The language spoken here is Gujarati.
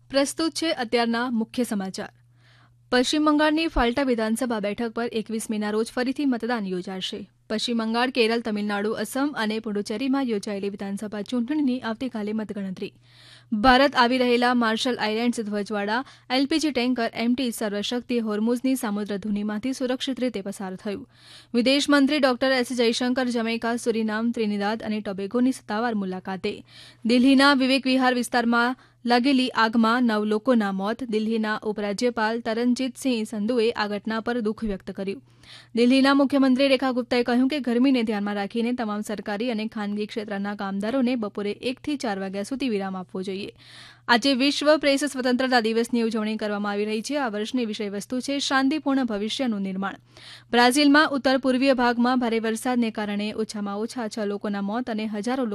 પ્રસ્તુત છે અત્યારના મુખ્ય સમાચાર. પશ્ચિમ બંગાળની ફાલ્ટા વિધાનસભા બેઠક પર 21 મેના રોજ ફરીથી મતદાન યોજાશે. પશ્ચિમ બંગાળ, કેરળ, તમિલનાડુ, અસમ અને પુડુચેરીમાં યોજાયેલી વિધાનસભા ચૂંટણીની આવતીકાલે મતગણતરી. ભારત આવી રહેલા marshal islands ધ્વજવાળા LPG tanker MT સર્વશક્તિ હોર્મુઝની સામુદ્રધુનીમાંથી સુરક્ષિત રીતે પસાર થયું. વિદેશ મંત્રી ડોક્ટર એસ જયશંકર જમૈકા, સુરીનામ, ત્રિનિદાદ અને ટોબેગોની સત્તાવાર મુલાકાતે. દિલ્હીના વિવેક વિહાર વિસ્તારમાં લાગેલી આગમાં 9 લોકોના મોત. દિલ્હીના ઉપરાજ્યપાલ તરનજીતસિંહ સંધુએ આ ઘટના પર દુઃખ વ્યક્ત કર્યું. દિલ્હીના મુખ્યમંત્રી રેખા ગુપ્તાએ કહ્યું કે ગરમીને ધ્યાનમાં રાખીને તમામ સરકારી અને ખાનગી ક્ષેત્રના કામદારોને બપોરે 1 થી 4 વાગ્યા સુધી વિરામ આપવો જોઈએ. આજે વિશ્વ પ્રેસ સ્વતંત્રતા દિવસની ઉજવણી કરવામાં આવી રહી છે. આ વર્ષની વિષયવસ્તુ છે શાંતિપૂર્ણ ભવિષ્યનું નિર્માણ. બ્રાઝિલમાં ઉત્તર પૂર્વીય ભાગમાં ભારે વરસાદને કારણે ઓછામાં ઓછા 6 લોકોના મોત અને હજારો